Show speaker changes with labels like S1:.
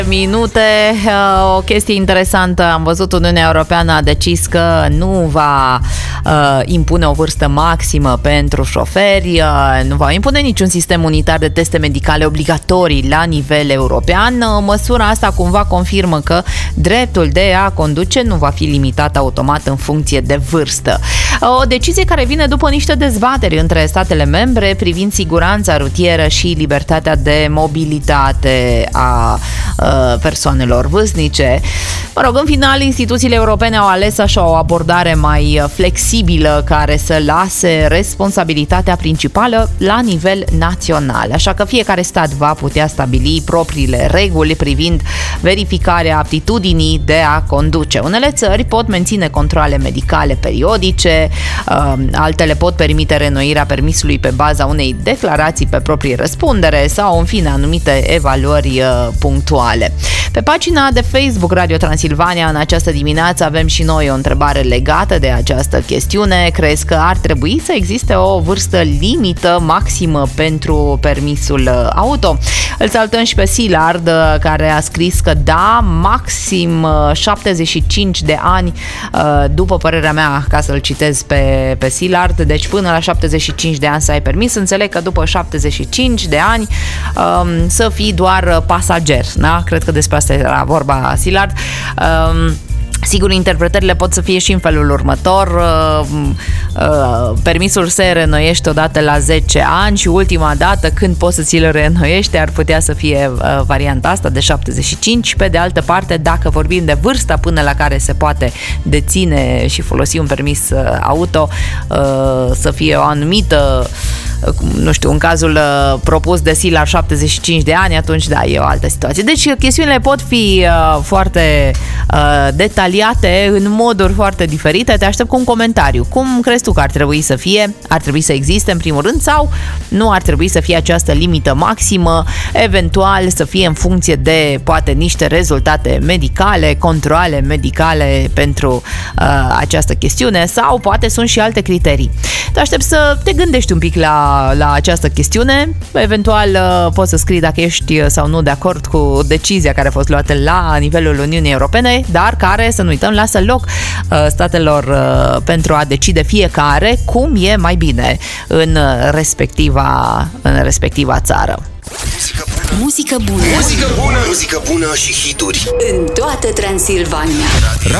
S1: Minute, o chestie interesantă. Am văzut, Uniunea Europeană a decis că nu va impune o vârstă maximă pentru șoferi, nu va impune niciun sistem unitar de teste medicale obligatorii la nivel european. Măsura asta cumva confirmă că dreptul de a conduce nu va fi limitat automat în funcție de vârstă. O decizie care vine după niște dezbateri între statele membre privind siguranța rutieră și libertatea de mobilitate a persoanelor vârstnice. Mă rog, în final, instituțiile europene au ales așa o abordare mai flexibilă care să lase responsabilitatea principală la nivel național. Așa că fiecare stat va putea stabili propriile reguli privind verificarea aptitudinii de a conduce. Unele țări pot menține controale medicale periodice, altele pot permite reînnoirea permisului pe baza unei declarații pe proprie răspundere sau, în fine, anumite evaluări punctuale. Pe pagina de Facebook Radio Transilvania în această dimineață avem și noi o întrebare legată de această chestiune. Crezi că ar trebui să existe o vârstă limită maximă pentru permisul auto? Îl salutăm și pe Silard, care a scris că da, maxim 75 de ani, după părerea mea, ca să-l citez pe Silard, deci până la 75 de ani să ai permis. Înțeleg că după 75 de ani să fii doar pasager, da? Cred că despre asta era vorba, Silard. Sigur, interpretările pot să fie și în felul următor. Permisul se reînnoiește odată la 10 ani și ultima dată când poți să ți-l reînnoiești ar putea să fie varianta asta de 75. Pe de altă parte, dacă vorbim de vârsta până la care se poate deține și folosi un permis auto, să fie o anumită, nu știu, în cazul propus de Silar 75 de ani, atunci da, e o altă situație. Deci chestiunile pot fi foarte detaliate în moduri foarte diferite. Te aștept cu un comentariu. Cum crezi tu că ar trebui să fie? Ar trebui să existe în primul rând sau nu ar trebui să fie această limită maximă, eventual să fie în funcție de poate niște rezultate medicale, controale medicale pentru această chestiune, sau poate sunt și alte criterii. Te aștept să te gândești un pic la această chestiune. Eventual poți să scrii dacă ești sau nu de acord cu decizia care a fost luată la nivelul Uniunii Europene, dar care, să nu uităm, lasă loc statelor pentru a decide fiecare cum e mai bine în respectiva țară.
S2: Muzică bună.
S3: Muzică bună și hituri
S2: în toată Transilvania.